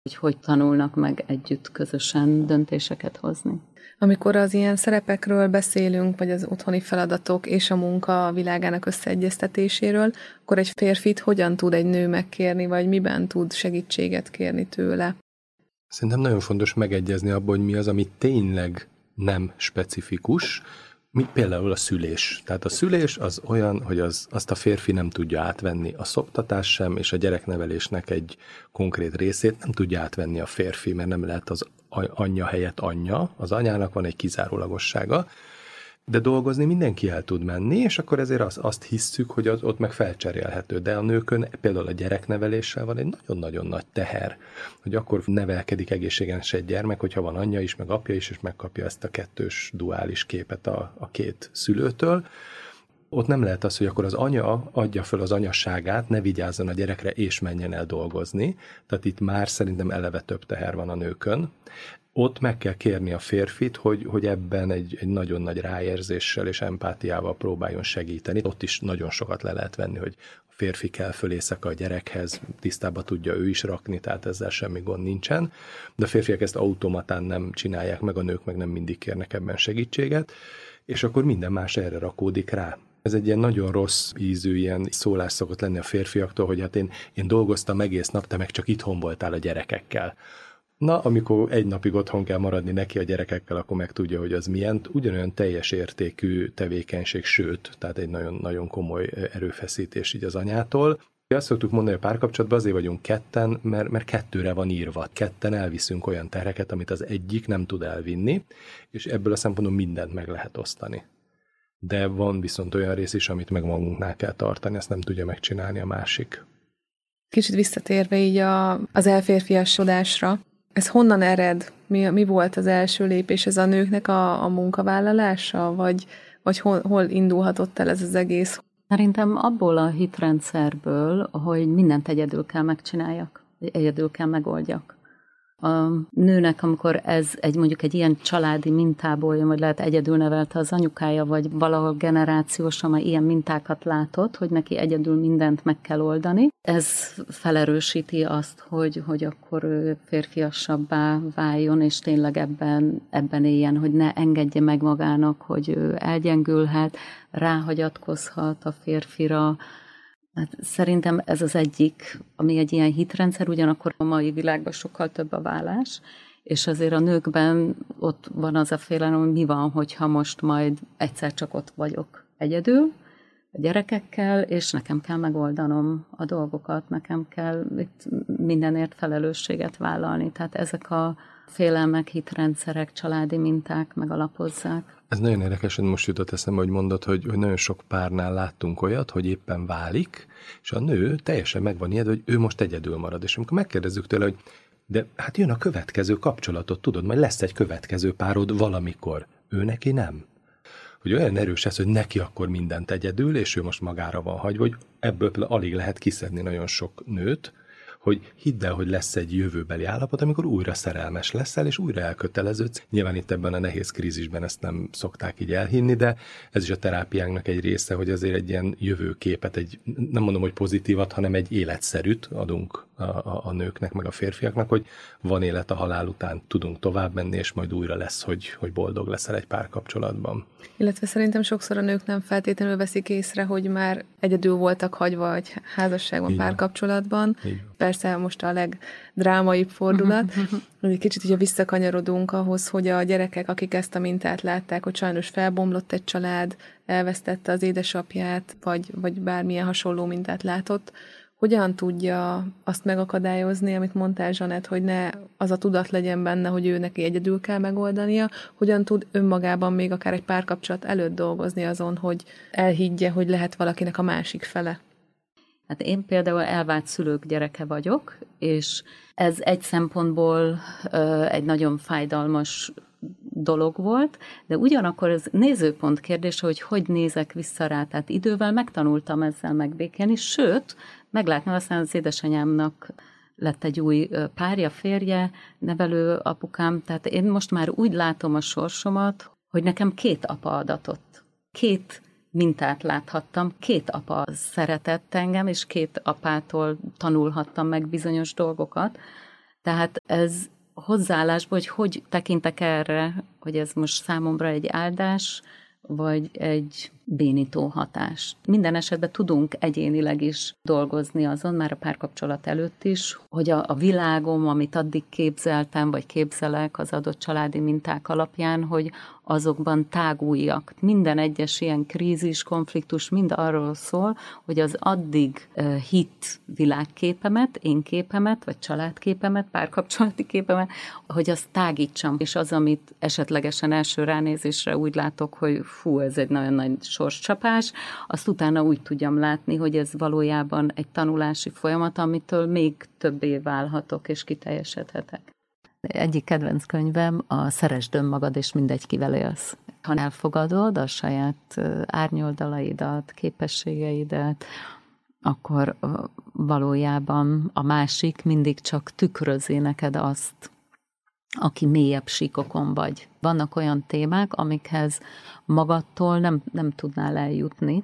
hogy tanulnak meg együtt közösen döntéseket hozni. Amikor az ilyen szerepekről beszélünk, vagy az otthoni feladatok és a munka világának összeegyeztetéséről, akkor egy férfit hogyan tud egy nő megkérni, vagy miben tud segítséget kérni tőle? Szerintem nagyon fontos megegyezni abban, hogy mi az, ami tényleg nem specifikus, például a szülés. Tehát a szülés az olyan, hogy azt a férfi nem tudja átvenni, a szoptatás sem, és a gyereknevelésnek egy konkrét részét nem tudja átvenni a férfi, mert nem lehet az anyja helyett anyja, az anyának van egy kizárólagossága, de dolgozni mindenki el tud menni, és akkor ezért azt hisszük, hogy ott meg felcserélhető. De a nőkön például a gyerekneveléssel van egy nagyon-nagyon nagy teher, hogy akkor nevelkedik egészséges egy gyermek, hogyha van anyja is, meg apja is, és megkapja ezt a kettős duális képet a két szülőtől. Ott nem lehet az, hogy akkor az anya adja föl az anyasságát, ne vigyázzon a gyerekre, és menjen el dolgozni. Tehát itt már szerintem eleve több teher van a nőkön. Ott meg kell kérni a férfit, hogy ebben egy nagyon nagy ráérzéssel és empátiával próbáljon segíteni. Ott is nagyon sokat le lehet venni, hogy a férfi kell föl éjszaka a gyerekhez, tisztába tudja ő is rakni, tehát ezzel semmi gond nincsen. De a férfiak ezt automatán nem csinálják meg, a nők meg nem mindig kérnek ebben segítséget, és akkor minden más erre rakódik rá. Ez egy ilyen nagyon rossz ízű ilyen szólás szokott lenni a férfiaktól, hogy hát én dolgoztam egész nap, te meg csak itthon voltál a gyerekekkel. Na, amikor egy napig otthon kell maradni neki a gyerekekkel, akkor meg tudja, hogy az milyen. Ugyanolyan teljes értékű tevékenység, sőt, tehát egy nagyon-nagyon komoly erőfeszítés így az anyától. Azt szoktuk mondani, hogy a párkapcsolatban azért vagyunk ketten, mert kettőre van írva. Ketten elviszünk olyan terheket, amit az egyik nem tud elvinni, és ebből a szempontból mindent meg lehet osztani. De van viszont olyan rész is, amit meg magunknál kell tartani, ezt nem tudja megcsinálni a másik. Kicsit visszatérve így az elférfiasodásra, ez honnan ered? Mi volt az első lépés? Ez a nőknek a munkavállalása? Vagy hol indulhatott el ez az egész? Szerintem abból a hitrendszerből, hogy mindent egyedül kell megcsináljak, egyedül kell megoldjak. A nőnek, amikor ez mondjuk egy ilyen családi mintából jön, vagy lehet egyedül nevelte az anyukája, vagy valahol generációsan már ilyen mintákat látott, hogy neki egyedül mindent meg kell oldani. Ez felerősíti azt, hogy akkor ő férfiasabbá váljon, és tényleg ebben éljen, hogy ne engedje meg magának, hogy ő elgyengülhet, ráhagyatkozhat a férfira. Hát szerintem ez az egyik, ami egy ilyen hitrendszer, ugyanakkor a mai világban sokkal több a vállás, és azért a nőkben ott van az a félelem, hogy mi van, hogyha most majd egyszer csak ott vagyok egyedül, a gyerekekkel, és nekem kell megoldanom a dolgokat, nekem kell itt mindenért felelősséget vállalni. Tehát ezek a félelmek, hitrendszerek, családi minták megalapozzák. Ez nagyon érdekes, hogy most jutott eszembe, hogy mondod, hogy nagyon sok párnál láttunk olyat, hogy éppen válik, és a nő teljesen meg van ijedve, hogy ő most egyedül marad. És amikor megkérdezzük tőle, hogy de hát jön a következő kapcsolatot, tudod, majd lesz egy következő párod valamikor. Ő neki nem. Hogy olyan erős ez, hogy neki akkor mindent egyedül, és ő most magára van hagyva, hogy ebből alig lehet kiszedni nagyon sok nőt, hogy hidd el, hogy lesz egy jövőbeli állapot, amikor újra szerelmes leszel, és újra elköteleződsz. Nyilván itt ebben a nehéz krízisben ezt nem szokták így elhinni, de ez is a terápiánknak egy része, hogy azért egy ilyen jövőképet, nem mondom, hogy pozitívat, hanem egy életszerűt adunk a nőknek, meg a férfiaknak, hogy van élet a halál után, tudunk tovább menni, és majd újra lesz, hogy boldog leszel egy párkapcsolatban. Illetve szerintem sokszor a nők nem feltétlenül veszik észre, hogy már egyedül voltak hagyva egy házasságban, párkapcsolatban. Persze most a legdrámaibb fordulat, hogy egy kicsit ugye visszakanyarodunk ahhoz, hogy a gyerekek, akik ezt a mintát látták, hogy sajnos felbomlott egy család, elvesztette az édesapját, vagy bármilyen hasonló mintát látott, hogyan tudja azt megakadályozni, amit mondtál, Zsanett, hogy ne az a tudat legyen benne, hogy ő neki egyedül kell megoldania, hogyan tud önmagában még akár egy párkapcsolat előtt dolgozni azon, hogy elhiggye, hogy lehet valakinek a másik fele? Hát én például elvált szülők gyereke vagyok, és ez egy szempontból egy nagyon fájdalmas dolog volt, de ugyanakkor ez nézőpont kérdése, hogy nézek vissza rá, tehát idővel megtanultam ezzel megbékélni, sőt, meglátni, aztán az édesanyámnak lett egy új párja, férje, nevelő apukám, tehát én most már úgy látom a sorsomat, hogy nekem 2 apa adatott. 2 mintát láthattam, 2 apa szeretett engem, és 2 apától tanulhattam meg bizonyos dolgokat. Tehát ez hozzáállásból, hogy tekintek erre, hogy ez most számomra egy áldás, vagy egy bénító hatás. Minden esetben tudunk egyénileg is dolgozni azon, már a párkapcsolat előtt is, hogy a világom, amit addig képzeltem, vagy képzelek az adott családi minták alapján, hogy azokban táguljak. Minden egyes ilyen krízis, konfliktus mind arról szól, hogy az addig hit világképemet, én képemet, vagy családképemet, párkapcsolati képemet, hogy azt tágítsam. És az, amit esetlegesen első ránézésre úgy látok, hogy fú, ez egy nagyon nagy sorscsapás, azt utána úgy tudjam látni, hogy ez valójában egy tanulási folyamat, amitől még többé válhatok és kiteljesedhetek. Egyik kedvenc könyvem a Szeresd önmagad, és mindegy, kivel élsz. Ha elfogadod a saját árnyoldalaidat, képességeidet, akkor valójában a másik mindig csak tükrözi neked azt, aki mélyebb síkokon vagy. Vannak olyan témák, amikhez magadtól nem tudnál eljutni,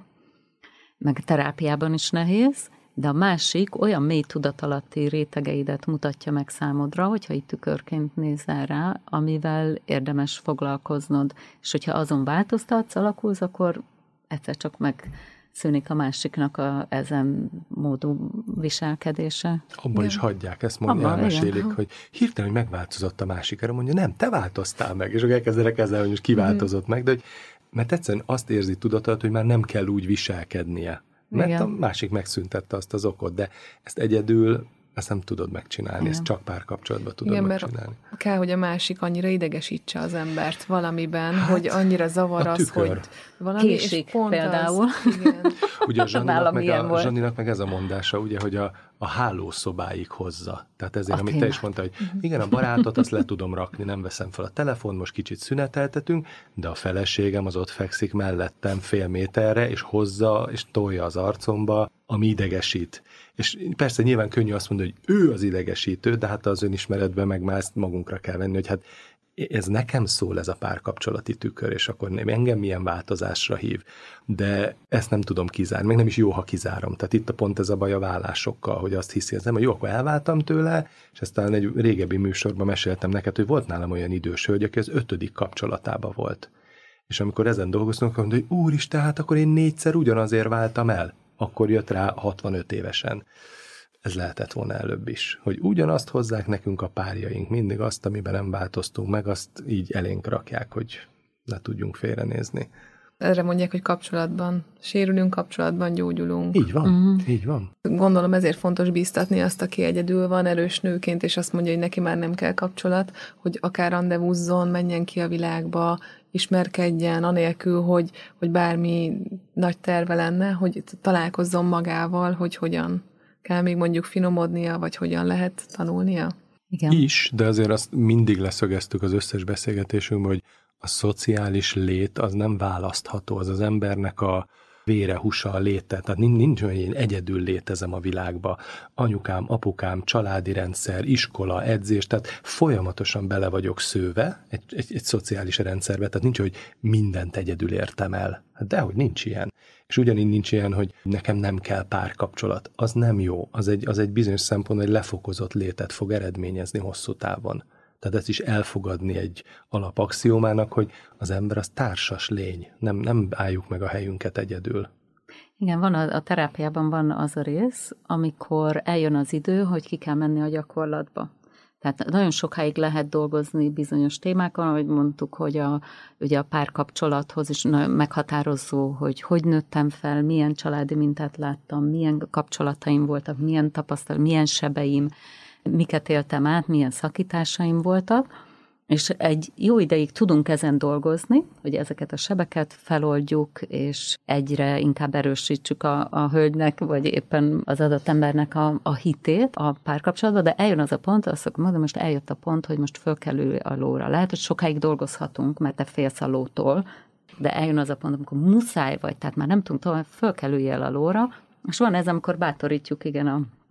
meg terápiában is nehéz, de a másik olyan mély tudatalatti rétegeidet mutatja meg számodra, hogyha itt tükörként nézel rá, amivel érdemes foglalkoznod. És hogyha azon változtatsz, alakulsz, akkor egyszer csak megszűnik a másiknak ezen módú viselkedése. Abban is hagyják, ezt elmesélik, hogy hirtelen, hogy megváltozott a másik. Erre mondja, nem, te változtál meg, és akkor elkezdenek ezzel, hogy most kiváltozott meg, de hogy, mert egyszerűen azt érzi tudatalat, hogy már nem kell úgy viselkednie. Mert igen. A másik megszüntette azt az okot, de ezt egyedül ezt nem tudod megcsinálni, igen. Ezt csak párkapcsolatban tudod igen, megcsinálni. Mert kell, hogy a másik annyira idegesítse az embert valamiben, hogy annyira zavar az, hogy valami késik például. Az, igen. Ugye a Zsaninak meg ez a mondása, ugye, hogy a hálószobáig hozza. Tehát ezért, amit te is mondtál, hogy igen, a barátot azt le tudom rakni, nem veszem fel a telefon, most kicsit szüneteltetünk, de a feleségem az ott fekszik mellettem fél méterre, és hozza, és tolja az arcomba, ami idegesít. És persze nyilván könnyű azt mondani, hogy ő az idegesítő, de hát az önismeretben meg már ezt magunkra kell venni, hogy hát ez nekem szól, ez a párkapcsolati tükör, és akkor engem milyen változásra hív. De ezt nem tudom kizárni, meg nem is jó, ha kizárom. Tehát itt a pont ez a baj a vállásokkal, hogy azt hiszi, ez nem, hogy jó, akkor elváltam tőle, és ezt talán egy régebbi műsorban meséltem neked, hogy volt nálam olyan idős hölgy, aki az 5. kapcsolatában volt. És amikor ezen dolgoztunk, akkor mondta, hogy úristen, hát akkor én 4-szer ugyanazért váltam el. Akkor jött rá 65 évesen. Ez lehetett volna előbb is. Hogy ugyanazt hozzák nekünk a párjaink, mindig azt, amiben nem változtunk meg, azt így elénk rakják, hogy ne tudjunk félrenézni. Erre mondják, hogy kapcsolatban sérülünk, kapcsolatban gyógyulunk. Így van, így van. Gondolom ezért fontos bíztatni azt, aki egyedül van, erős nőként, és azt mondja, hogy neki már nem kell kapcsolat, hogy akár randevúzzon, menjen ki a világba, ismerkedjen, anélkül, hogy bármi nagy terve lenne, hogy találkozzon magával, hogy hogyan kell még mondjuk finomodnia, vagy hogyan lehet tanulnia. Igen. Is, de azért azt mindig leszögeztük az összes beszélgetésünkben, hogy a szociális lét az nem választható, az embernek a vére, húsa, a léte. Tehát nincs olyan, hogy én egyedül létezem a világba. Anyukám, apukám, családi rendszer, iskola, edzés, tehát folyamatosan bele vagyok szőve egy szociális rendszerbe. Tehát nincs, hogy mindent egyedül értem el. Hát dehogy nincs ilyen. És ugyanígy nincs ilyen, hogy nekem nem kell párkapcsolat. Az nem jó. Az egy bizonyos szempont, hogy lefokozott létet fog eredményezni hosszú távon. Tehát ezt is elfogadni egy alapaxiómának, hogy az ember az társas lény, nem álljuk meg a helyünket egyedül. Igen, van a terápiában van az a rész, amikor eljön az idő, hogy ki kell menni a gyakorlatba. Tehát nagyon sokáig lehet dolgozni bizonyos témákon, ahogy mondtuk, hogy ugye a párkapcsolathoz is meghatározó, hogy nőttem fel, milyen családi mintát láttam, milyen kapcsolataim voltak, milyen tapasztalat, milyen sebeim, miket éltem át, milyen szakításaim voltak, és egy jó ideig tudunk ezen dolgozni, hogy ezeket a sebeket feloldjuk, és egyre inkább erősítsük a hölgynek, vagy éppen az adott embernek a hitét a párkapcsolatban, de eljön az a pont, azt mondom, most eljött a pont, hogy most föl kell ülni a lóra. Lehet, hogy sokáig dolgozhatunk, mert te félsz a lótól, de eljön az a pont, amikor muszáj vagy, tehát már nem tudunk tovább, föl kell üljél a lóra, és van ez, amikor bátorítjuk, igen,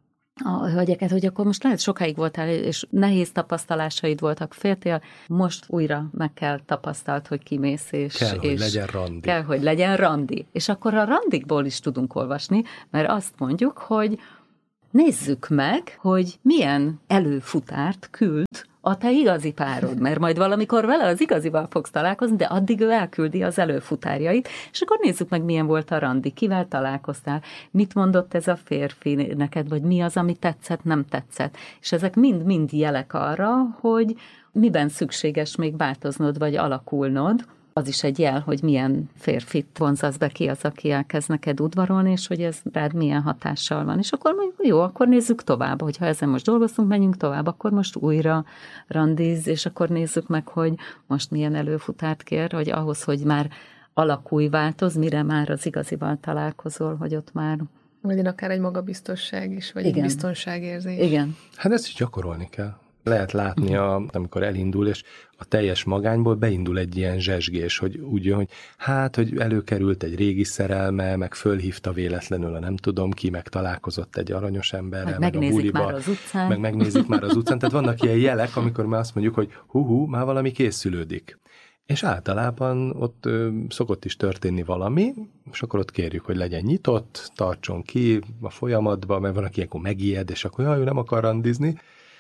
a hölgyeket, hogy akkor most lehet sokáig voltál, és nehéz tapasztalásaid voltak, féltél, most újra meg kell tapasztalt, hogy kimész, és hogy legyen randi. Kell, hogy legyen randi. És akkor a randikból is tudunk olvasni, mert azt mondjuk, hogy nézzük meg, hogy milyen előfutárt küld a te igazi párod, mert majd valamikor vele az igazival fogsz találkozni, de addig ő elküldi az előfutárjait, és akkor nézzük meg, milyen volt a randi, kivel találkoztál, mit mondott ez a férfi neked, vagy mi az, ami tetszett, nem tetszett. És ezek mind-mind jelek arra, hogy miben szükséges még változnod, vagy alakulnod. Az is egy jel, hogy milyen férfit vonzasz be, ki az, aki elkezd neked udvarolni, és hogy ez rád milyen hatással van. És akkor mondjuk, jó, akkor nézzük tovább. Hogyha ezen most dolgozunk, menjünk tovább, akkor most újra randiz, és akkor nézzük meg, hogy most milyen előfutárt kér, hogy ahhoz, hogy már alakulj, változ, mire már az igazival találkozol, hogy ott már... Legyen akár egy magabiztosság is, vagy egy biztonságérzés. Igen. Hát ezt is gyakorolni kell. Lehet látni, amikor elindul, és a teljes magányból beindul egy ilyen zsezsgés, hogy úgy jön, hogy hogy előkerült egy régi szerelme, meg fölhívta véletlenül a nem tudom ki, meg találkozott egy aranyos emberrel, meg a buliba. Már az utcán. Meg megnézik már az utcán. Tehát vannak ilyen jelek, amikor már azt mondjuk, hogy már valami készülődik. És általában ott szokott is történni valami, és akkor ott kérjük, hogy legyen nyitott, tartson ki a folyamatba, mert van, aki ilyenkor megijed, és akkor ő nem akar randizni,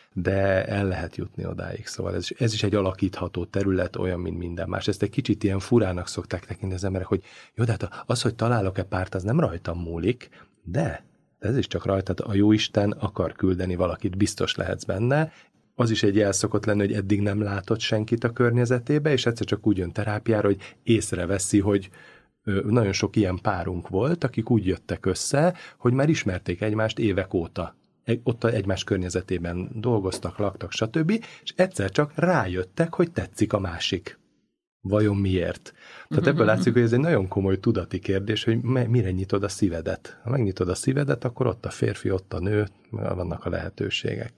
de el lehet jutni odáig. Szóval ez is egy alakítható terület, olyan, mint minden más. Ezt egy kicsit ilyen furának szokták tekinteni az emberek, hogy jó, de hát az, hogy találok-e párt, az nem rajtam múlik, de ez is csak rajtad. A jóisten akar küldeni valakit, biztos lehetsz benne. Az is egy jel szokott lenni, hogy eddig nem látott senkit a környezetébe, és egyszer csak úgy jön terápiára, hogy észreveszi, hogy nagyon sok ilyen párunk volt, akik úgy jöttek össze, hogy már ismerték egymást évek óta. Ott egymás környezetében dolgoztak, laktak, stb. És egyszer csak rájöttek, hogy tetszik a másik. Vajon miért? Tehát ebből látszik, hogy ez egy nagyon komoly tudati kérdés, hogy mire nyitod a szívedet. Ha megnyitod a szívedet, akkor ott a férfi, ott a nő, vannak a lehetőségek.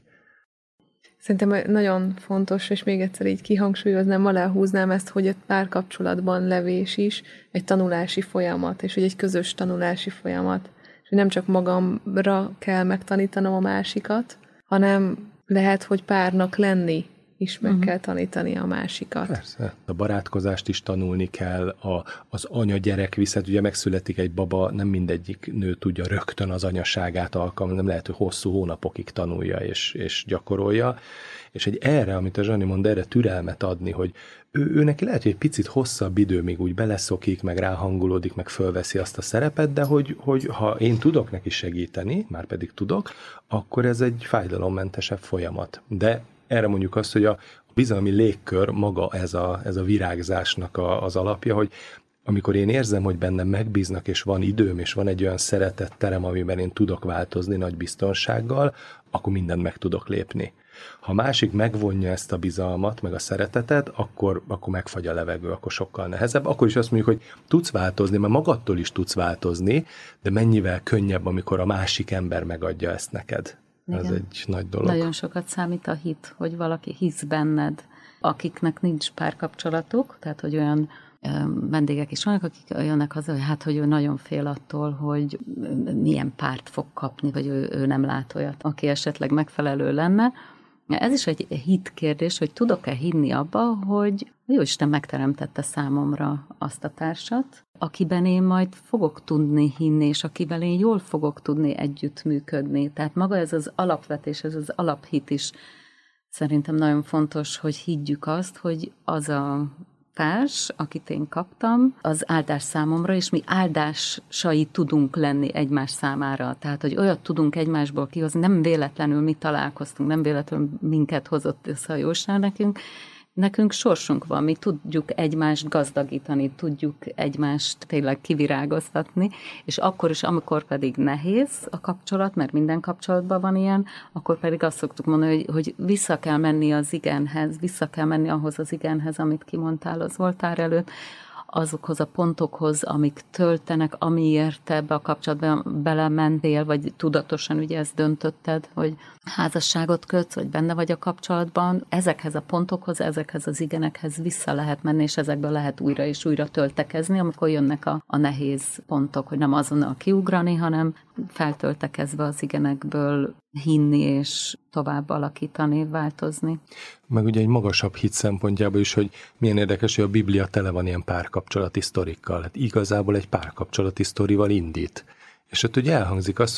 Szerintem nagyon fontos, és még egyszer így kihangsúlyoznám, aláhúznám ezt, hogy a párkapcsolatban levés is egy tanulási folyamat, és hogy egy közös tanulási folyamat. És nem csak magamra kell megtanítanom a másikat, hanem lehet, hogy párnak lenni is meg kell tanítani a másikat. Persze. A barátkozást is tanulni kell, az anya-gyerek viszont, ugye megszületik egy baba, nem mindegyik nő tudja rögtön az anyaságát alkalmazni, nem lehet, hogy hosszú hónapokig tanulja és gyakorolja. És erre, amit a Zsani mond, erre türelmet adni, hogy ő neki lehet, hogy egy picit hosszabb idő, még úgy beleszokik, meg ráhangolódik, meg fölveszi azt a szerepet, de hogy ha én tudok neki segíteni, már pedig tudok, akkor ez egy fájdalommentesebb folyamat. De erre mondjuk azt, hogy a bizalmi légkör maga ez a virágzásnak az alapja, hogy amikor én érzem, hogy bennem megbíznak, és van időm, és van egy olyan szeretetterem, amiben én tudok változni nagy biztonsággal, akkor mindent meg tudok lépni. Ha másik megvonja ezt a bizalmat, meg a szeretetet, akkor megfagy a levegő, akkor sokkal nehezebb. Akkor is azt mondjuk, hogy tudsz változni, mert magadtól is tudsz változni, de mennyivel könnyebb, amikor a másik ember megadja ezt neked. Igen. Ez egy nagy dolog. Nagyon sokat számít a hit, hogy valaki hisz benned, akiknek nincs párkapcsolatuk, tehát hogy olyan vendégek is vannak, akik jönnek haza, hogy hogy ő nagyon fél attól, hogy milyen párt fog kapni, vagy ő nem lát olyat, aki esetleg megfelelő lenne. Ez is egy hit kérdés, hogy tudok-e hinni abba, hogy Jóisten megteremtette számomra azt a társat, akiben én majd fogok tudni hinni, és akivel én jól fogok tudni együttműködni. Tehát maga ez az alapvetés, ez az alaphit is szerintem nagyon fontos, hogy higgyük azt, hogy az a társ, akit én kaptam, az áldás számomra, és mi áldásai tudunk lenni egymás számára. Tehát, hogy olyat tudunk egymásból kihozni, nem véletlenül mi találkoztunk, nem véletlenül minket hozott össze a Jóisten nekünk sorsunk van, mi tudjuk egymást gazdagítani, tudjuk egymást tényleg kivirágoztatni, és akkor is, amikor pedig nehéz a kapcsolat, mert minden kapcsolatban van ilyen, akkor pedig azt szoktuk mondani, hogy vissza kell menni az igenhez, vissza kell menni ahhoz az igenhez, amit kimondtál az oltár előtt, azokhoz a pontokhoz, amik töltenek, amiért ebbe a kapcsolatban belementél, vagy tudatosan ugye ezt döntötted, hogy házasságot kötsz, vagy benne vagy a kapcsolatban, ezekhez a pontokhoz, ezekhez az igenekhez vissza lehet menni, és ezekből lehet újra és újra töltekezni, amikor jönnek a nehéz pontok, hogy nem azonnal kiugrani, hanem feltöltekezve az igenekből hinni és tovább alakítani, változni. Meg ugye egy magasabb hit szempontjából is, hogy milyen érdekes, hogy a Biblia tele van ilyen párkapcsolati sztorikkal. Hát igazából egy párkapcsolati sztorival indít. És ott ugye elhangzik az, hogy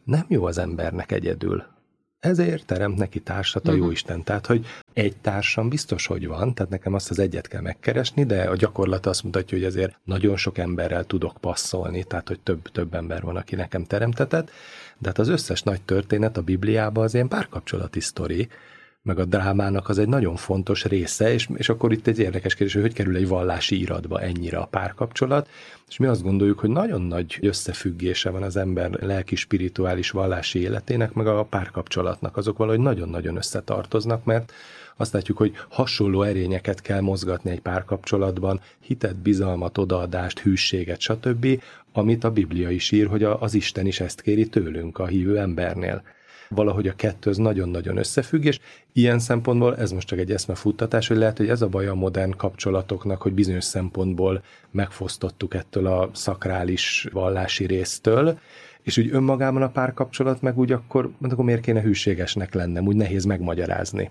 nem jó az embernek egyedül. Ezért teremt neki társat a Jóisten. Tehát, hogy egy társam biztos, hogy van, tehát nekem azt az egyet kell megkeresni, de a gyakorlat azt mutatja, hogy azért nagyon sok emberrel tudok passzolni, tehát, hogy több ember van, aki nekem teremtetett. De hát az összes nagy történet a Bibliában az ilyen párkapcsolati sztori, meg a drámának az egy nagyon fontos része, és akkor itt egy érdekes kérdés, hogy kerül egy vallási iratba ennyire a párkapcsolat, és mi azt gondoljuk, hogy nagyon nagy összefüggése van az ember lelki, spirituális, vallási életének, meg a párkapcsolatnak. Azok valahogy nagyon-nagyon összetartoznak, mert azt látjuk, hogy hasonló erényeket kell mozgatni egy párkapcsolatban, hitet, bizalmat, odaadást, hűséget, stb., amit a Biblia is ír, hogy az Isten is ezt kéri tőlünk, a hívő embernél. Valahogy a kettő az nagyon-nagyon összefügg, és ilyen szempontból ez most csak egy eszmefuttatás, hogy lehet, hogy ez a baj a modern kapcsolatoknak, hogy bizonyos szempontból megfosztottuk ettől a szakrális vallási résztől, és úgy önmagában a párkapcsolat meg úgy akkor miért kéne hűségesnek lennem, úgy nehéz megmagyarázni.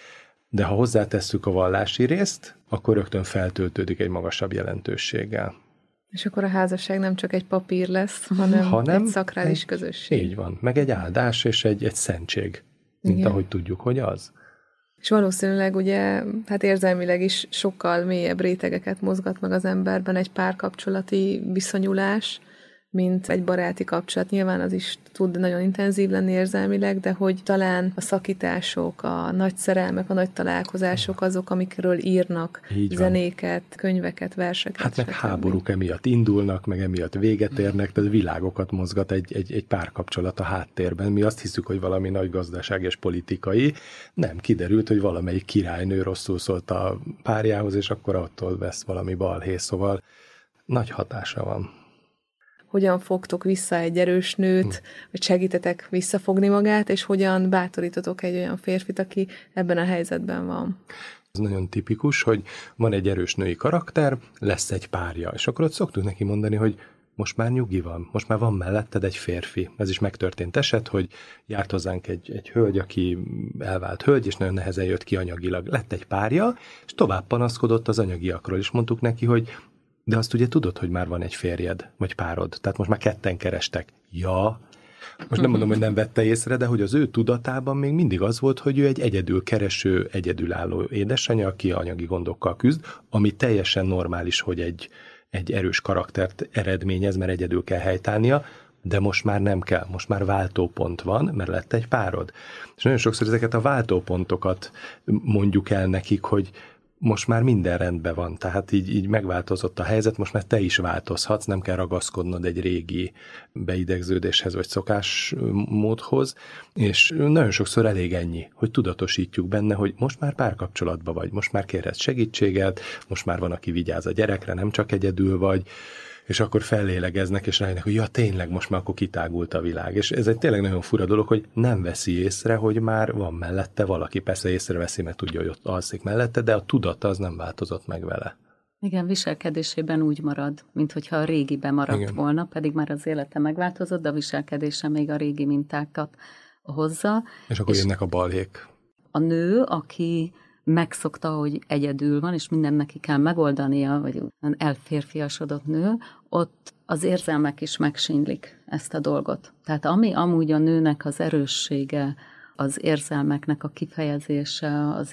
De ha hozzátesszük a vallási részt, akkor rögtön feltöltődik egy magasabb jelentőséggel. És akkor a házasság nem csak egy papír lesz, hanem egy szakrális közösség. Így van, meg egy áldás és egy szentség, mint igen. Ahogy tudjuk, hogy az. És valószínűleg ugye, hát érzelmileg is sokkal mélyebb rétegeket mozgat meg az emberben egy párkapcsolati viszonyulás, mint egy baráti kapcsolat. Nyilván az is tud nagyon intenzív lenni érzelmileg, de hogy talán a szakítások, a nagy szerelmek, a nagy találkozások azok, amikről írnak zenéket, könyveket, verseket. Hát meg háborúk emiatt indulnak, meg emiatt véget érnek, tehát világokat mozgat egy párkapcsolat a háttérben. Mi azt hiszük, hogy valami nagy gazdaság és politikai. Nem, kiderült, hogy valamelyik királynő rosszul szólt a párjához, és akkor attól vesz valami balhé, szóval nagy hatása van. Hogyan fogtok vissza egy erős nőt, vagy segítetek visszafogni magát, és hogyan bátorítotok egy olyan férfit, aki ebben a helyzetben van. Ez nagyon tipikus, hogy van egy erős női karakter, lesz egy párja, és akkor ott szoktuk neki mondani, hogy most már nyugi van, most már van melletted egy férfi. Ez is megtörtént eset, hogy járt hozzánk egy hölgy, aki elvált hölgy, és nagyon nehezen jött ki anyagilag. Lett egy párja, és tovább panaszkodott az anyagiakról, és mondtuk neki, hogy de azt ugye tudod, hogy már van egy férjed, vagy párod, tehát most már ketten kerestek. Ja, most nem mondom, hogy nem vette észre, de hogy az ő tudatában még mindig az volt, hogy ő egy egyedül kereső, egyedülálló édesanyja, aki anyagi gondokkal küzd, ami teljesen normális, hogy egy erős karaktert eredményez, mert egyedül kell helytállnia, de most már nem kell, most már váltópont van, mert lett egy párod. És nagyon sokszor ezeket a váltópontokat mondjuk el nekik, hogy most már minden rendben van, tehát így megváltozott a helyzet, most már te is változhatsz, nem kell ragaszkodnod egy régi beidegződéshez vagy szokásmódhoz, és nagyon sokszor elég ennyi, hogy tudatosítjuk benne, hogy most már párkapcsolatban vagy, most már kérhetsz segítséget, most már van, aki vigyáz a gyerekre, nem csak egyedül vagy, és akkor fellélegeznek, és rájönnek, hogy ja, tényleg, most már akkor kitágult a világ. És ez egy tényleg nagyon fura dolog, hogy nem veszi észre, hogy már van mellette valaki. Persze észreveszi, mert tudja, hogy ott alszik mellette, de a tudata az nem változott meg vele. Igen, viselkedésében úgy marad, mint hogyha a régibe maradt igen. volna, pedig már az élete megváltozott, de a viselkedése még a régi mintákat hozza. És akkor jönnek a balhék. A nő, aki megszokta, hogy egyedül van, és minden neki kell megoldania, vagy elférfiasodott nő, ott az érzelmek is megsínlik ezt a dolgot. Tehát ami amúgy a nőnek az erőssége, az érzelmeknek a kifejezése, az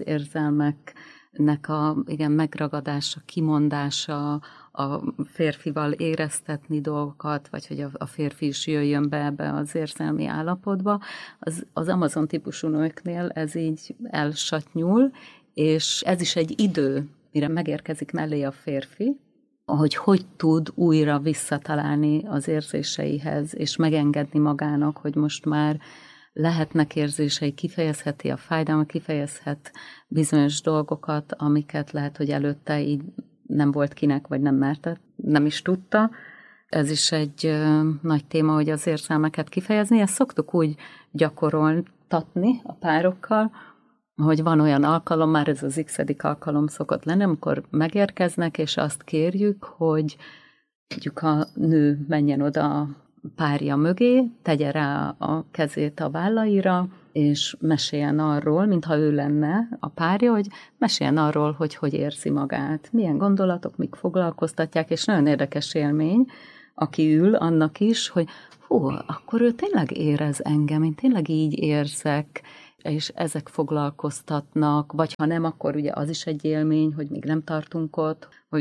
érzelmeknek a megragadása, kimondása, a férfival éreztetni dolgokat, vagy hogy a férfi is jöjjön be ebbe az érzelmi állapotba, az Amazon típusú nőknél ez így elsatnyul, és ez is egy idő, mire megérkezik mellé a férfi, hogy tud újra visszatalálni az érzéseihez, és megengedni magának, hogy most már lehetnek érzései, kifejezheti a fájdalmat, kifejezhet bizonyos dolgokat, amiket lehet, hogy előtte így nem volt kinek, vagy nem merte, nem is tudta. Ez is egy nagy téma, hogy az érzelmeket kifejezni. Ezt szoktuk úgy gyakoroltatni a párokkal, hogy van olyan alkalom, már ez az x-edik alkalom szokott lenni, amikor megérkeznek, és azt kérjük, hogy mondjuk a nő menjen oda a párja mögé, tegye rá a kezét a vállaira, és meséljen arról, mintha ő lenne a párja, hogy meséljen arról, hogy érzi magát, milyen gondolatok, mik foglalkoztatják, és nagyon érdekes élmény, aki ül, annak is, hogy akkor ő tényleg érez engem, én tényleg így érzek, és ezek foglalkoztatnak, vagy ha nem, akkor ugye az is egy élmény, hogy még nem tartunk ott, hogy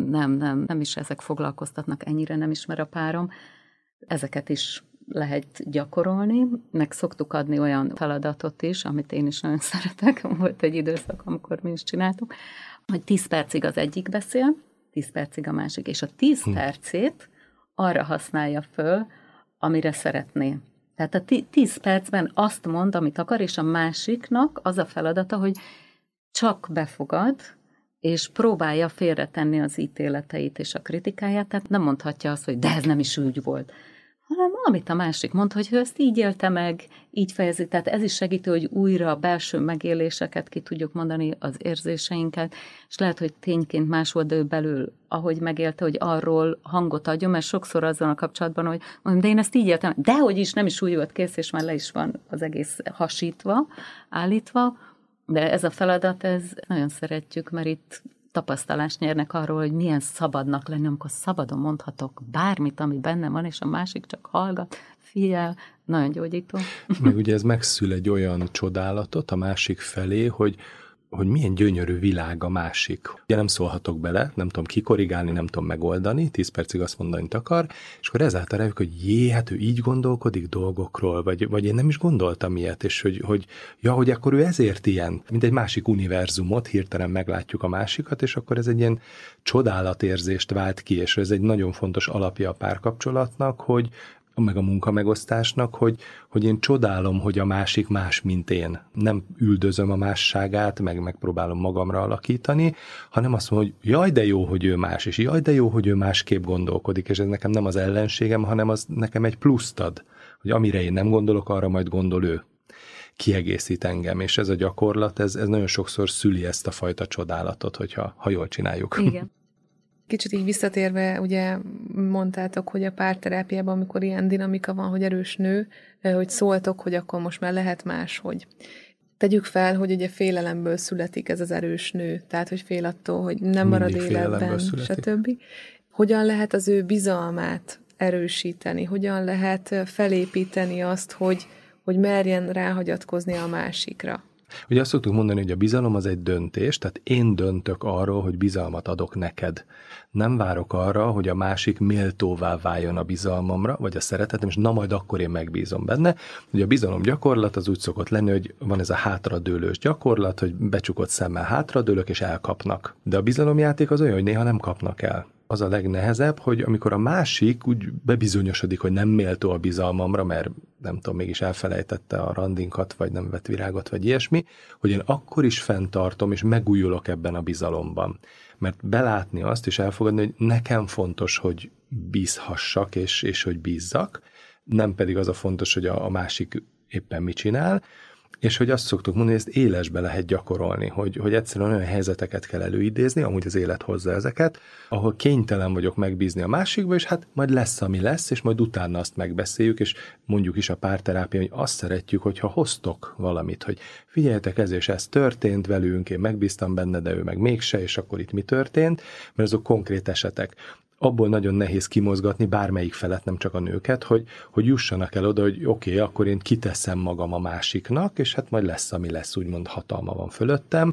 nem is ezek foglalkoztatnak, ennyire nem ismer a párom. Ezeket is lehet gyakorolni, meg szoktuk adni olyan feladatot is, amit én is nagyon szeretek, volt egy időszak, amikor mi is csináltuk, hogy 10 percig az egyik beszél, 10 percig a másik, és a 10 percét arra használja föl, amire szeretné. Tehát a 10 percben azt mond, amit akar, és a másiknak az a feladata, hogy csak befogad, és próbálja félretenni az ítéleteit és a kritikáját, tehát nem mondhatja azt, hogy de ez nem is úgy volt, hanem amit a másik mond, hogy ő ezt így élte meg, így fejezi. Tehát ez is segítő, hogy újra a belső megéléseket ki tudjuk mondani, az érzéseinket, és lehet, hogy tényként más volt, de ő belül, ahogy megélte, hogy arról hangot adjon, mert sokszor azzal a kapcsolatban, hogy mondom, de én ezt így éltem, dehogy is, nem is úgy volt, kész, és már le is van az egész hasítva, állítva, de ez a feladat, ez nagyon szeretjük, mert itt tapasztalást nyernek arról, hogy milyen szabadnak lenni, amikor szabadon mondhatok bármit, ami bennem van, és a másik csak hallgat, figyel, nagyon gyógyító. Meg ugye ez megszül egy olyan csodálatot a másik felé, hogy milyen gyönyörű világ a másik. Ugye nem szólhatok bele, nem tudom kikorrigálni, nem tudom megoldani, 10 percig azt mondani, amit akar, és akkor ezáltal rájövök, hogy hát ő így gondolkodik dolgokról, vagy én nem is gondoltam ilyet, és hogy akkor ő ezért ilyen, mint egy másik univerzumot, hirtelen meglátjuk a másikat, és akkor ez egy ilyen csodálatérzést vált ki, és ez egy nagyon fontos alapja a párkapcsolatnak, meg a munkamegosztásnak, hogy én csodálom, hogy a másik más, mint én. Nem üldözöm a másságát, meg megpróbálom magamra alakítani, hanem azt mondom, hogy jaj, de jó, hogy ő más, és jaj, de jó, hogy ő másképp gondolkodik, és ez nekem nem az ellenségem, hanem az nekem egy pluszt ad, hogy amire én nem gondolok, arra majd gondol ő. Kiegészít engem, és ez a gyakorlat, ez nagyon sokszor szüli ezt a fajta csodálatot, ha jól csináljuk. Igen. Kicsit így visszatérve, ugye mondtátok, hogy a párterápiában, amikor ilyen dinamika van, hogy erős nő, hogy szóltok, hogy akkor most már lehet máshogy. Tegyük fel, hogy ugye félelemből születik ez az erős nő, tehát hogy fél attól, hogy nem marad életben, stb. Hogyan lehet az ő bizalmát erősíteni? Hogyan lehet felépíteni azt, hogy merjen ráhagyatkozni a másikra? Ugye azt szoktuk mondani, hogy a bizalom az egy döntés, tehát én döntök arról, hogy bizalmat adok neked. Nem várok arra, hogy a másik méltóvá váljon a bizalmamra, vagy a szeretetem, és na majd akkor én megbízom benne. Ugye a bizalom gyakorlat az úgy szokott lenni, hogy van ez a hátradőlős gyakorlat, hogy becsukott szemmel hátradőlök, és elkapnak. De a bizalomjáték az olyan, hogy néha nem kapnak el. Az a legnehezebb, hogy amikor a másik úgy bebizonyosodik, hogy nem méltó a bizalmamra, mert nem tudom, mégis elfelejtette a randinkat, vagy nem vett virágot, vagy ilyesmi, hogy én akkor is fenntartom, és megújulok ebben a bizalomban. Mert belátni azt, és elfogadni, hogy nekem fontos, hogy bízhassak, és hogy bízzak, nem pedig az a fontos, hogy a másik éppen mit csinál, és hogy azt szoktuk mondani, hogy ezt élesbe lehet gyakorolni, hogy egyszerűen olyan helyzeteket kell előidézni, amúgy az élet hozza ezeket, ahol kénytelen vagyok megbízni a másikba, és hát majd lesz, ami lesz, és majd utána azt megbeszéljük, és mondjuk is a párterápia, hogy azt szeretjük, hogyha hoztok valamit, hogy figyeljetek, ez és ez történt velünk, én megbíztam benne, de ő meg mégse, és akkor itt mi történt, mert azok konkrét esetek. Abból nagyon nehéz kimozgatni bármelyik felet, nem csak a nőket, hogy jussanak el oda, hogy oké, akkor én kiteszem magam a másiknak, és hát majd lesz, ami lesz, úgymond hatalma van fölöttem,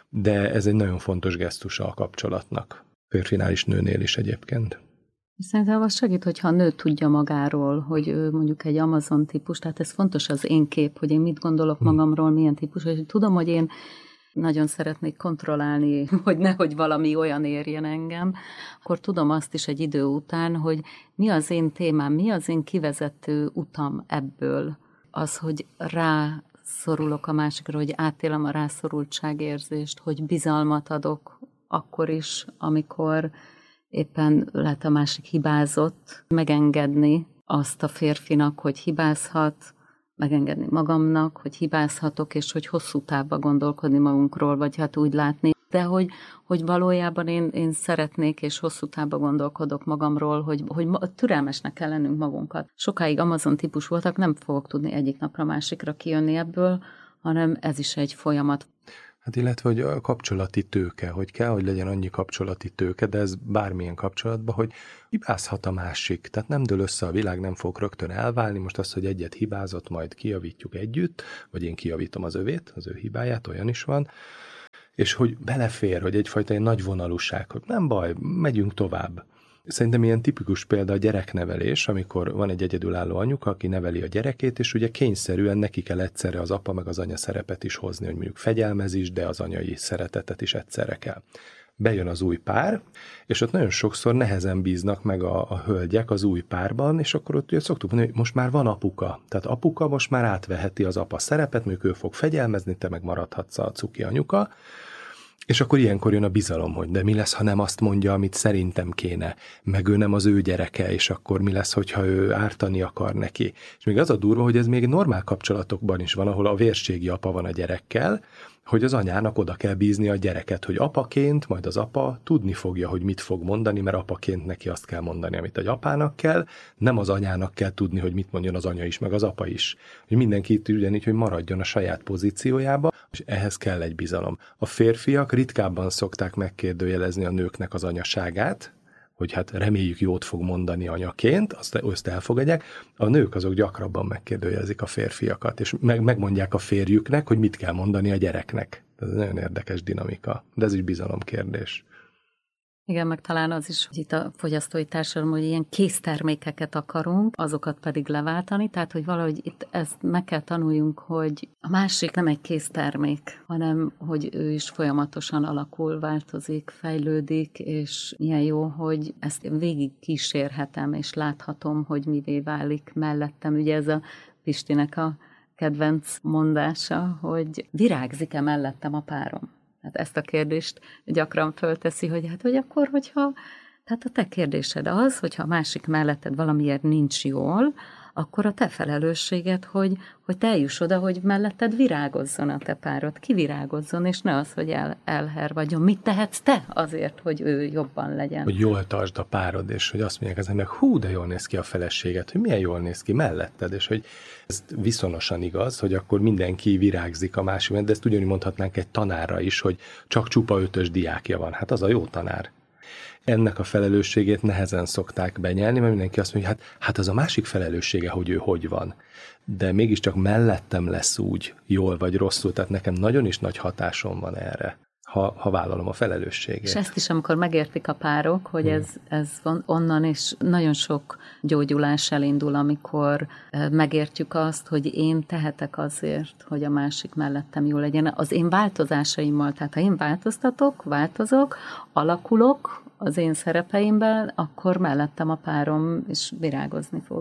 de ez egy nagyon fontos gesztusa a kapcsolatnak. Férfinál is, nőnél is egyébként. Szerintem az segít, hogyha a nő tudja magáról, hogy ő mondjuk egy Amazon típus, tehát ez fontos az én kép, hogy én mit gondolok magamról, milyen típus, és tudom, hogy én nagyon szeretnék kontrollálni, hogy nehogy valami olyan érjen engem, akkor tudom azt is egy idő után, hogy mi az én témám, mi az én kivezető utam ebből. Az, hogy rászorulok a másikra, hogy átélem a rászorultságérzést, hogy bizalmat adok akkor is, amikor éppen lehet a másik hibázott, megengedni azt a férfinak, hogy hibázhat, megengedni magamnak, hogy hibázhatok, és hogy hosszú távba gondolkodni magunkról, vagy hát úgy látni. De hogy valójában én szeretnék, és hosszú távba gondolkodok magamról, hogy türelmesnek kell lennünk magunkat. Sokáig Amazon típus voltak, nem fogok tudni egyik napra másikra kijönni ebből, hanem ez is egy folyamat. Hát illetve, hogy a kapcsolati tőke, hogy kell, hogy legyen annyi kapcsolati tőke, de ez bármilyen kapcsolatban, hogy hibázhat a másik. Tehát nem dől össze a világ, nem fog rögtön elválni. Most az, hogy egyet hibázott, majd kijavítjuk együtt, vagy én kijavítom az övét, az ő hibáját, olyan is van. És hogy belefér, hogy egyfajta egy nagy vonalúság, hogy nem baj, megyünk tovább. Szerintem ilyen tipikus példa a gyereknevelés, amikor van egy egyedülálló anyuka, aki neveli a gyerekét, és ugye kényszerűen neki kell egyszerre az apa meg az anya szerepet is hozni, hogy mondjuk fegyelmez is, de az anyai szeretetet is egyszerre kell. Bejön az új pár, és ott nagyon sokszor nehezen bíznak meg a hölgyek az új párban, és akkor ott ugye szoktuk mondani, hogy most már van apuka. Tehát apuka most már átveheti az apa szerepet, mondjuk ő fog fegyelmezni, te meg maradhatsz a cuki anyuka. És akkor ilyenkor jön a bizalom, hogy de mi lesz, ha nem azt mondja, amit szerintem kéne, meg ő nem az ő gyereke, és akkor mi lesz, hogyha ő ártani akar neki. És még az a durva, hogy ez még normál kapcsolatokban is van, ahol a vérségi apa van a gyerekkel, hogy az anyának oda kell bízni a gyereket, hogy apaként, majd az apa tudni fogja, hogy mit fog mondani, mert apaként neki azt kell mondani, amit egy apának kell, nem az anyának kell tudni, hogy mit mondjon az anya is, meg az apa is. Hogy mindenki itt ugyanígy, hogy maradjon a saját pozíciójába, és ehhez kell egy bizalom. A férfiak ritkábban szokták megkérdőjelezni a nőknek az anyaságát, hogy hát reméljük jót fog mondani anyaként, azt elfogadják. A nők azok gyakrabban megkérdőjelezik a férfiakat, és megmondják a férjüknek, hogy mit kell mondani a gyereknek. Ez egy nagyon érdekes dinamika, de ez is bizalomkérdés. Igen, meg talán az is, hogy itt a fogyasztói társadalom, hogy ilyen késztermékeket akarunk, azokat pedig leváltani, tehát hogy valahogy itt ezt meg kell tanuljunk, hogy a másik nem egy késztermék, hanem hogy ő is folyamatosan alakul, változik, fejlődik, és milyen jó, hogy ezt végig kísérhetem, és láthatom, hogy mivé válik mellettem. Ugye ez a Pistinek a kedvenc mondása, hogy virágzik-e mellettem a párom? Hát ezt a kérdést gyakran fölteszi, hogy hát, hogy akkor, hogyha, tehát a te kérdésed az, hogyha a másik melletted valamiért nincs jól, akkor a te felelősséged, hogy te eljuss oda, hogy melletted virágozzon a te párod, kivirágozzon, és ne az, hogy elhervadjon. Mit tehetsz te azért, hogy ő jobban legyen? Hogy jól tartsd a párod, és hogy azt mondják az emberek, hú, de jól néz ki a feleséged, hogy milyen jól néz ki melletted, és hogy ez viszonosan igaz, hogy akkor mindenki virágzik a másik, de ezt ugyanúgy mondhatnánk egy tanárra is, hogy csak csupa 5-ös diákja van. Hát az a jó tanár. Ennek a felelősségét nehezen szokták benyelni, mert mindenki azt mondja, hát az a másik felelőssége, hogy ő hogy van. De mégiscsak mellettem lesz úgy, jól vagy rosszul, tehát nekem nagyon is nagy hatásom van erre, ha vállalom a felelősségét. És ezt is, amikor megértik a párok, hogy ez van onnan, és nagyon sok gyógyulás elindul, amikor megértjük azt, hogy én tehetek azért, hogy a másik mellettem jó legyen. Az én változásaimmal, tehát ha én változok, alakulok az én szerepeimben, akkor mellettem a párom is virágozni fog.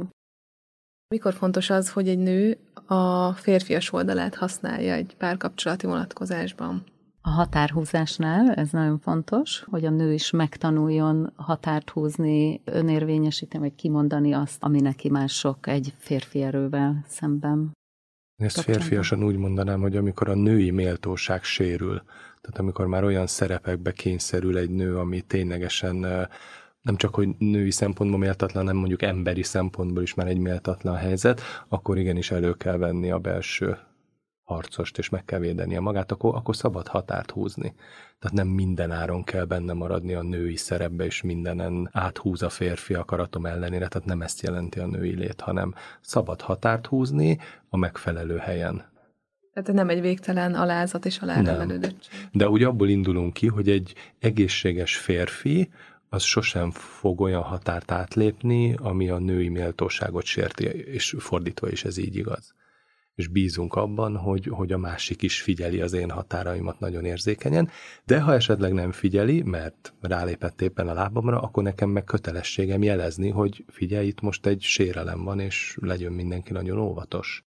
Mikor fontos az, hogy egy nő a férfias oldalát használja egy párkapcsolati vonatkozásban? A határhúzásnál ez nagyon fontos, hogy a nő is megtanuljon határt húzni, önérvényesíteni, vagy kimondani azt, ami neki már sok egy férfi erővel szemben. Ezt férfiasan úgy mondanám, hogy amikor a női méltóság sérül, tehát amikor már olyan szerepekbe kényszerül egy nő, ami ténylegesen nem csak, hogy női szempontból méltatlan, hanem mondjuk emberi szempontból is már egy méltatlan helyzet, akkor igenis elő kell venni a belső harcost, és meg kell védenie magát, akkor szabad határt húzni. Tehát nem minden áron kell benne maradni a női szerepbe, és mindenen áthúz a férfi akaratom ellenére, tehát nem ezt jelenti a női lét, hanem szabad határt húzni a megfelelő helyen. Tehát nem egy végtelen alázat és alárendelődöttség. De úgy abból indulunk ki, hogy egy egészséges férfi az sosem fog olyan határt átlépni, ami a női méltóságot sérti, és fordítva is ez így igaz. És bízunk abban, hogy a másik is figyeli az én határaimat nagyon érzékenyen, de ha esetleg nem figyeli, mert rálépett éppen a lábamra, akkor nekem meg kötelességem jelezni, hogy figyelj, itt most egy sérelem van, és legyen mindenki nagyon óvatos.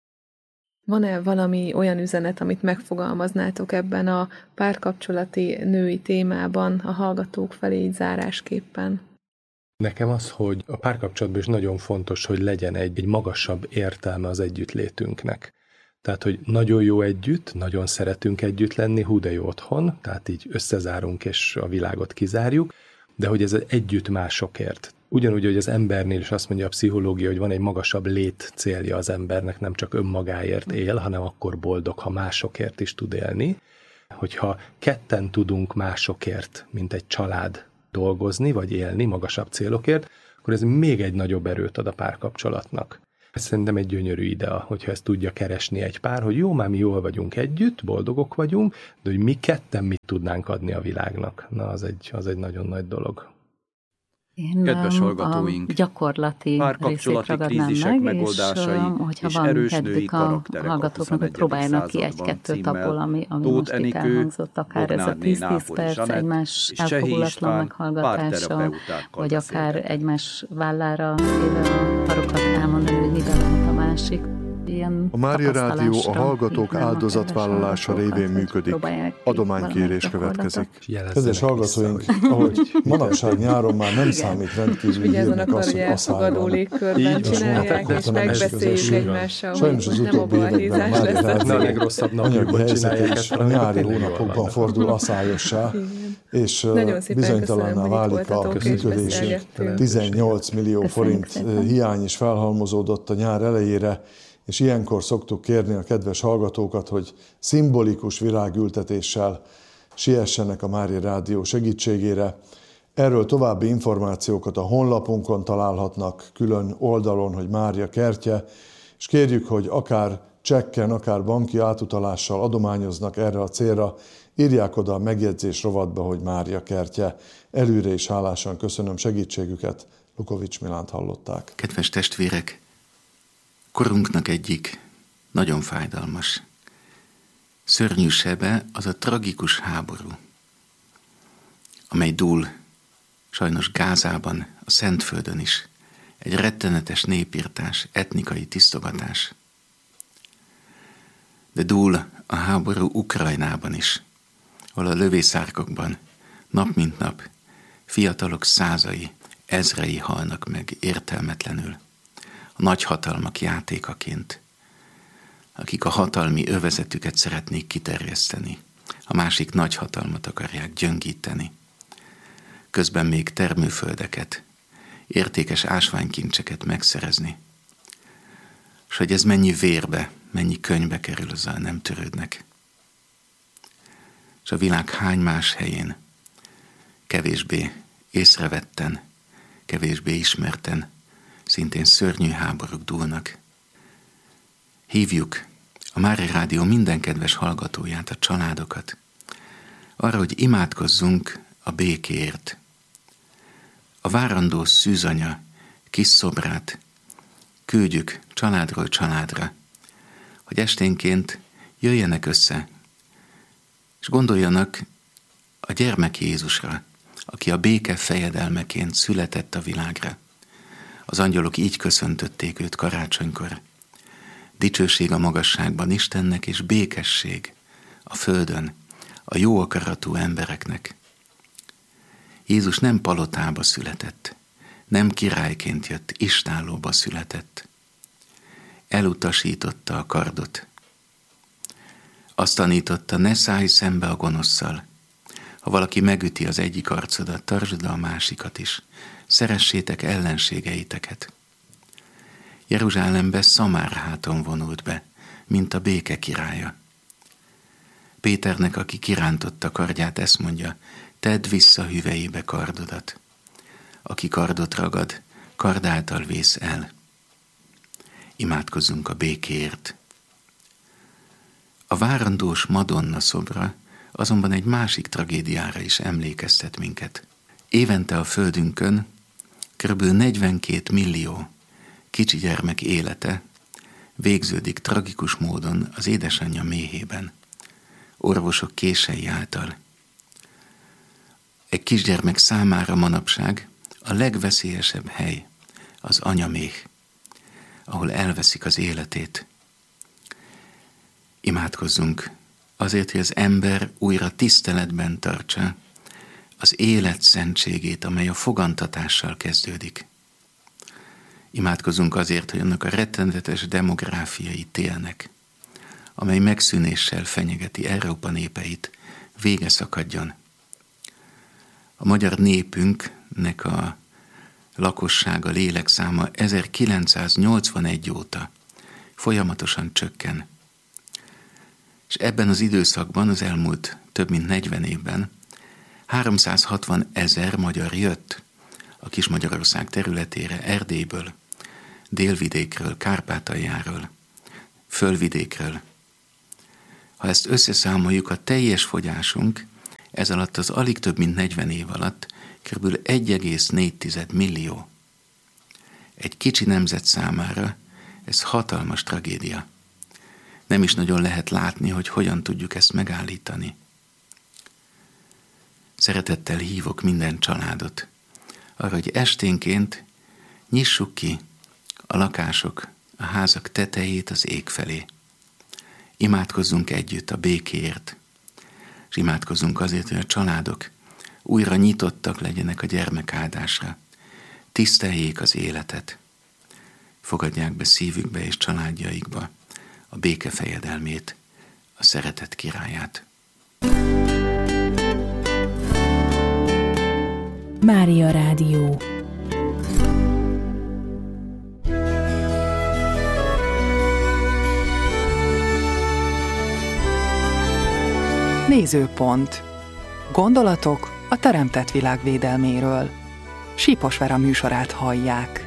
Van-e valami olyan üzenet, amit megfogalmaznátok ebben a párkapcsolati női témában a hallgatók felé így zárásképpen? Nekem az, hogy a párkapcsolatban is nagyon fontos, hogy legyen egy magasabb értelme az együttlétünknek. Tehát, hogy nagyon jó együtt, nagyon szeretünk együtt lenni, hú de jó otthon, tehát így összezárunk és a világot kizárjuk, de hogy ez együtt másokért. Ugyanúgy, hogy az embernél is azt mondja a pszichológia, hogy van egy magasabb lét célja az embernek, nem csak önmagáért él, hanem akkor boldog, ha másokért is tud élni. Hogyha ketten tudunk másokért, mint egy család dolgozni, vagy élni magasabb célokért, akkor ez még egy nagyobb erőt ad a párkapcsolatnak. Ez szerintem egy gyönyörű idea, hogyha ezt tudja keresni egy pár, hogy jó, már mi jól vagyunk együtt, boldogok vagyunk, de hogy mi ketten mit tudnánk adni a világnak. Na, az egy nagyon nagy dolog. Én kedves hallgatóink, a gyakorlati részét ragadnám meg, megoldásai és van kedvük a hallgatóknak, hogy próbáljanak ki egy-kettőt abból, ami most itt elhangzott, akár ez a 10-10 perc egymás elfogulatlan meghallgatása, vagy akár egymás vállára éve a parokat elmondani, hogy miben volt a másik. A Mária Rádió a hallgatók áldozatvállalása révén működik. Adománykérés következik. Kedves hallgatóink, ahogy manapság nyáron már nem számít rendkívül hírnek az, hogy elfogadó légkörben csinálják, és megbeszéljük egymással, sajnos az utóbbi években a Mária Rádió anyagi helyzet is a nyári hónapokban fordul aszályossá, és bizonytalanná válik a működésünk. 18 millió forint hiány is felhalmozódott a nyár elejére, és ilyenkor szoktuk kérni a kedves hallgatókat, hogy szimbolikus virágültetéssel siessenek a Mária Rádió segítségére. Erről további információkat a honlapunkon találhatnak, külön oldalon, hogy Mária kertje, és kérjük, hogy akár csekken, akár banki átutalással adományoznak erre a célra, írják oda a megjegyzés rovatba, hogy Mária kertje. Előre is hálásan köszönöm segítségüket. Lukovics Milánt hallották. Kedves testvérek! Korunknak egyik nagyon fájdalmas, szörnyű sebe az a tragikus háború, amely dúl sajnos Gázában, a Szentföldön is, egy rettenetes népirtás, etnikai tisztogatás. De dúl a háború Ukrajnában is, ahol a lövészárkokban nap mint nap fiatalok százai, ezrei halnak meg értelmetlenül. A nagyhatalmak játékaként, akik a hatalmi övezetüket szeretnék kiterjeszteni, a másik nagyhatalmat akarják gyöngíteni. Közben még termőföldeket, értékes ásványkincseket megszerezni. És hogy ez mennyi vérbe, mennyi könyvbe kerül, azzal nem törődnek. És a világ hány más helyén, kevésbé észrevetten, kevésbé ismerten, szintén szörnyű háborúk dúlnak. Hívjuk a Mária Rádió minden kedves hallgatóját, a családokat, arra, hogy imádkozzunk a békéért. A várandó szűzanya kis szobrát küldjük családról családra, hogy esténként jöjjenek össze, és gondoljanak a gyermek Jézusra, aki a béke fejedelmeként született a világra. Az angyalok így köszöntötték őt karácsonykor. Dicsőség a magasságban Istennek, és békesség a földön, a jó akaratú embereknek. Jézus nem palotába született, nem királyként jött, istállóba született. Elutasította a kardot. Azt tanította, ne szállj szembe a gonoszszal. Ha valaki megüti az egyik arcodat, tartsd a másikat is. Szeressétek ellenségeiteket. Jeruzsálembe Szamárháton vonult be, mint a béke királya. Péternek, aki kirántotta kardját, ezt mondja, tedd vissza hüvelyébe kardodat. Aki kardot ragad, kard által vész el. Imádkozzunk a békéért. A várandós Madonna szobra azonban egy másik tragédiára is emlékeztet minket. Évente a földünkön kb. 42 millió kicsi gyermek élete végződik tragikus módon az édesanyja méhében, orvosok kései által. Egy kisgyermek számára manapság a legveszélyesebb hely az anyaméh, ahol elveszik az életét. Imádkozzunk azért, hogy az ember újra tiszteletben tartsa az élet szentségét, amely a fogantatással kezdődik. Imádkozunk azért, hogy annak a rettenetes demográfiai télnek, amely megszűnéssel fenyegeti Európa népeit, vége szakadjon. A magyar népünknek a lakossága, lélekszáma 1981 óta folyamatosan csökken. És ebben az időszakban, az elmúlt több mint 40 évben 360 000 magyar jött a Kis-Magyarország területére Erdélyből, Délvidékről, Kárpátaljáról, Fölvidékről. Ha ezt összeszámoljuk, a teljes fogyásunk ez alatt az alig több mint 40 év alatt kb. 1,4 millió. Egy kicsi nemzet számára ez hatalmas tragédia. Nem is nagyon lehet látni, hogy hogyan tudjuk ezt megállítani. Szeretettel hívok minden családot arra, hogy esténként nyissuk ki a lakások, a házak tetejét az ég felé. Imádkozzunk együtt a békéért, és imádkozzunk azért, hogy a családok újra nyitottak legyenek a gyermekáldásra, tiszteljék az életet, fogadják be szívükbe és családjaikba a béke fejedelmét, a szeretet királyát. Mária Rádió. Nézőpont. Gondolatok a teremtett világ védelméről. Sípos Vera műsorát hallják.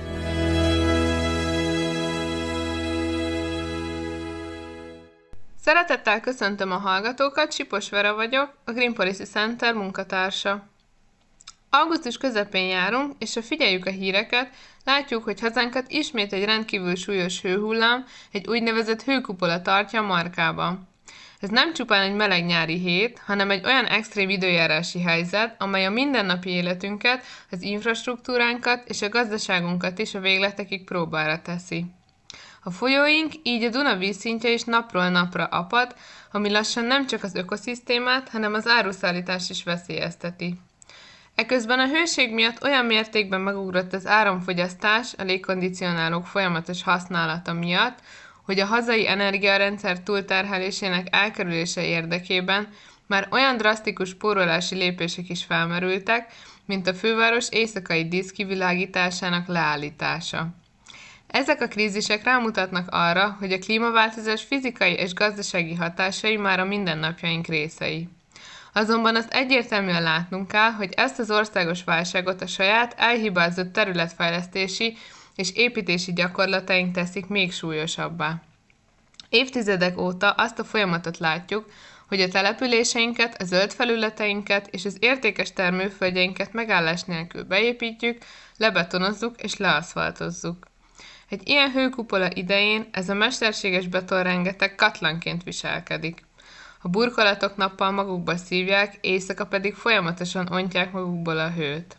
Szeretettel köszöntöm a hallgatókat, Sípos Vera vagyok, a Green Policy Center munkatársa. Augusztus közepén járunk, és ha figyeljük a híreket, látjuk, hogy hazánkat ismét egy rendkívül súlyos hőhullám, egy úgynevezett hőkupola tartja a markában. Ez nem csupán egy meleg nyári hét, hanem egy olyan extrém időjárási helyzet, amely a mindennapi életünket, az infrastruktúránkat és a gazdaságunkat is a végletekig próbára teszi. A folyóink, így a Duna vízszintje is napról napra apad, ami lassan nem csak az ökoszisztémát, hanem az áruszállítást is veszélyezteti. Eközben a hőség miatt olyan mértékben megugrott az áramfogyasztás a légkondicionálók folyamatos használata miatt, hogy a hazai energiarendszer túlterhelésének elkerülése érdekében már olyan drasztikus spórolási lépések is felmerültek, mint a főváros éjszakai díszkivilágításának leállítása. Ezek a krízisek rámutatnak arra, hogy a klímaváltozás fizikai és gazdasági hatásai már a mindennapjaink részei. Azonban azt egyértelműen látnunk kell, hogy ezt az országos válságot a saját elhibázott területfejlesztési és építési gyakorlataink teszik még súlyosabbá. Évtizedek óta azt a folyamatot látjuk, hogy a településeinket, a zöld felületeinket és az értékes termőföldjeinket megállás nélkül beépítjük, lebetonozzuk és leaszfaltozzuk. Egy ilyen hőkupola idején ez a mesterséges betonrengeteg katlanként viselkedik. A burkolatok nappal magukba szívják, éjszaka pedig folyamatosan ontják magukból a hőt.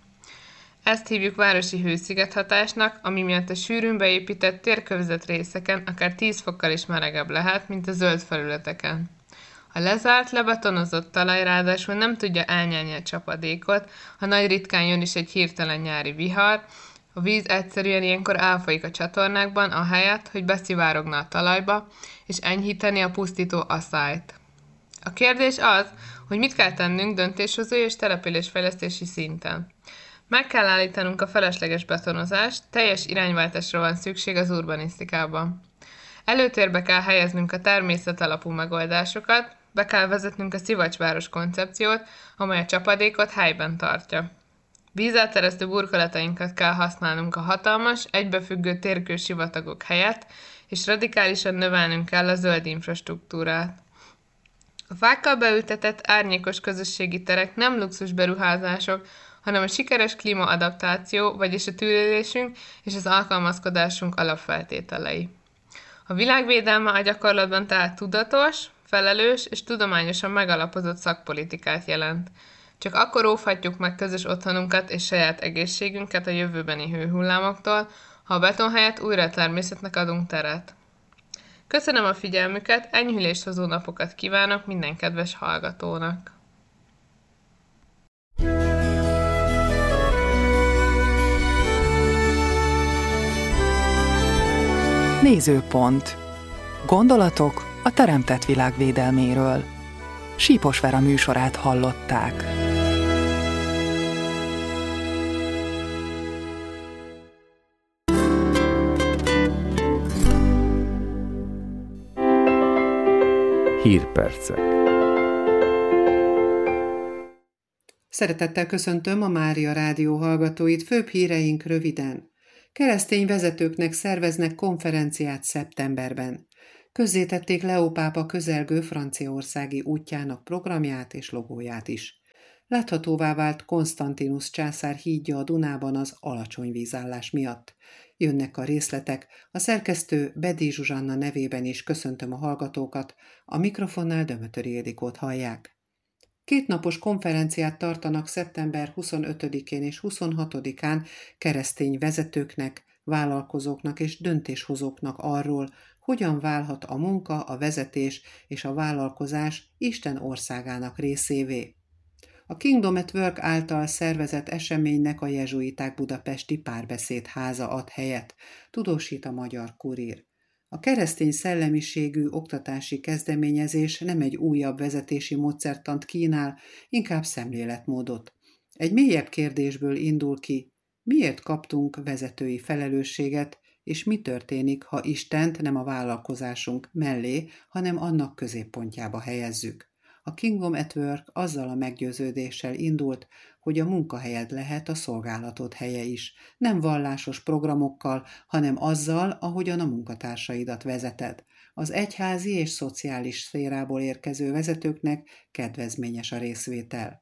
Ezt hívjuk városi hőszigethatásnak, ami miatt a sűrűn beépített térkövezet részeken akár 10 fokkal is melegebb lehet, mint a zöld felületeken. A lezárt, lebetonozott talaj ráadásul nem tudja elnyelni a csapadékot, ha nagy ritkán jön is egy hirtelen nyári vihar, a víz egyszerűen ilyenkor elfolyik a csatornákban, ahelyett, hogy beszivárogna a talajba, és enyhíteni a pusztító aszályt. A kérdés az, hogy mit kell tennünk döntéshozói és településfejlesztési szinten. Meg kell állítanunk a felesleges betonozást, teljes irányváltásra van szükség az urbanisztikában. Előtérbe kell helyeznünk a természet alapú megoldásokat, be kell vezetnünk a szivacsváros koncepciót, amely a csapadékot helyben tartja. Vízelteresztő burkolatainkat kell használnunk a hatalmas, egybefüggő térkősivatagok helyett, és radikálisan növelnünk kell a zöld infrastruktúrát. A fákkal beültetett árnyékos közösségi terek nem luxus beruházások, hanem a sikeres klímaadaptáció, vagyis a túlélésünk és az alkalmazkodásunk alapfeltételei. A világvédelme a gyakorlatban tehát tudatos, felelős és tudományosan megalapozott szakpolitikát jelent. Csak akkor óvhatjuk meg közös otthonunkat és saját egészségünket a jövőbeni hőhullámoktól, ha a beton helyett újra természetnek adunk teret. Köszönöm a figyelmüket, enyhülést hozó napokat kívánok minden kedves hallgatónak! Nézőpont. Gondolatok a teremtett világ védelméről. Sípos Vera műsorát hallották. Hírpercek. Szeretettel köszöntöm a Mária Rádió hallgatóit, főbb híreink röviden. Keresztény vezetőknek szerveznek konferenciát szeptemberben. Közzétették Leó pápa közelgő franciaországi útjának programját és logóját is. Láthatóvá vált Konstantinus császár hídja a Dunában az alacsony vízállás miatt. Jönnek a részletek, a szerkesztő Bedi Zsuzsanna nevében is köszöntöm a hallgatókat, a mikrofonnál Dömötöri Ildikót hallják. 2 napos konferenciát tartanak szeptember 25-én és 26-án keresztény vezetőknek, vállalkozóknak és döntéshozóknak arról, hogyan válhat a munka, a vezetés és a vállalkozás Isten országának részévé. A Kingdom at Work által szervezett eseménynek a jezsuiták budapesti párbeszédháza ad helyet, tudósít a Magyar Kurír. A keresztény szellemiségű oktatási kezdeményezés nem egy újabb vezetési módszertant kínál, inkább szemléletmódot. Egy mélyebb kérdésből indul ki, miért kaptunk vezetői felelősséget, és mi történik, ha Istent nem a vállalkozásunk mellé, hanem annak középpontjába helyezzük. A Kingdom at Work azzal a meggyőződéssel indult, hogy a munkahelyed lehet a szolgálatod helye is, nem vallásos programokkal, hanem azzal, ahogyan a munkatársaidat vezeted. Az egyházi és szociális szférából érkező vezetőknek kedvezményes a részvétel.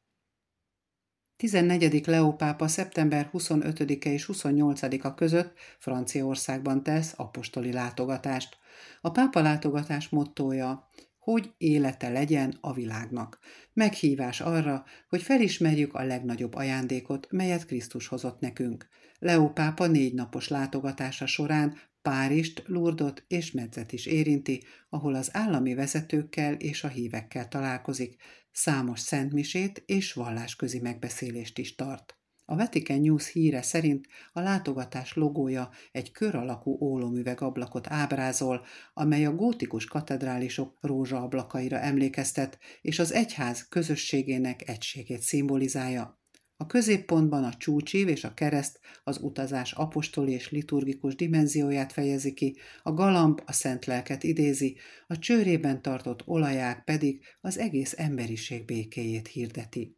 14. Leó pápa szeptember 25-e és 28-a között Franciaországban tesz apostoli látogatást. A pápa látogatás mottója, hogy élete legyen a világnak. Meghívás arra, hogy felismerjük a legnagyobb ajándékot, melyet Krisztus hozott nekünk. Leó pápa 4 napos látogatása során Párizst, Lourdot és Medzet is érinti, ahol az állami vezetőkkel és a hívekkel találkozik, számos szentmisét és vallásközi megbeszélést is tart. A Vatican News híre szerint a látogatás logója egy kör alakú ólomüvegablakot ábrázol, amely a gótikus katedrálisok rózsaablakaira emlékeztet, és az egyház közösségének egységét szimbolizálja. A középpontban a csúcsiv és a kereszt az utazás apostoli és liturgikus dimenzióját fejezi ki, a galamb a szent lelket idézi, a csőrében tartott olaják pedig az egész emberiség békéjét hirdeti.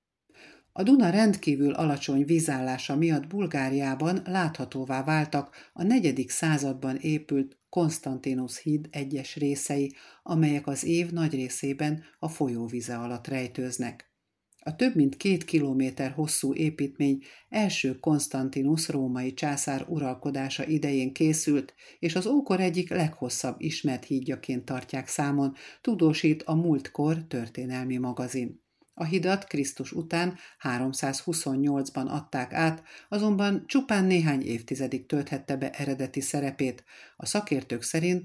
A Duna rendkívül alacsony vízállása miatt Bulgáriában láthatóvá váltak a 4. században épült Konstantinus híd egyes részei, amelyek az év nagy részében a folyóvize alatt rejtőznek. A több mint 2 kilométer hosszú építmény első Konstantinus római császár uralkodása idején készült, és az ókor egyik leghosszabb ismert hídjaként tartják számon, tudósít a Múltkor történelmi magazin. A hidat Krisztus után 328-ban adták át, azonban csupán néhány évtizedig tölthette be eredeti szerepét, a szakértők szerint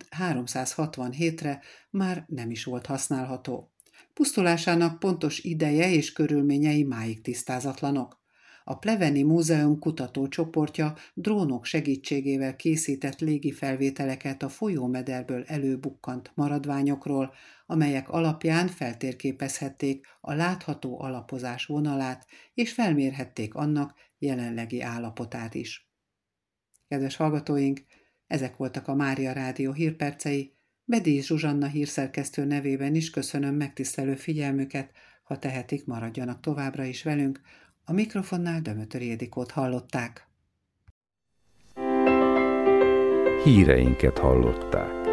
367-re már nem is volt használható. Pusztulásának pontos ideje és körülményei máig tisztázatlanok. A Pleveni Múzeum kutatócsoportja drónok segítségével készített légifelvételeket a folyómederből előbukkant maradványokról, amelyek alapján feltérképezhették a látható alapozás vonalát, és felmérhették annak jelenlegi állapotát is. Kedves hallgatóink, ezek voltak a Mária Rádió hírpercei. Bedi Zsuzsanna hírszerkesztő nevében is köszönöm megtisztelő figyelmüket, ha tehetik, maradjanak továbbra is velünk. A mikrofonnál Dömötöri Ildikót hallották. Híreinket hallották.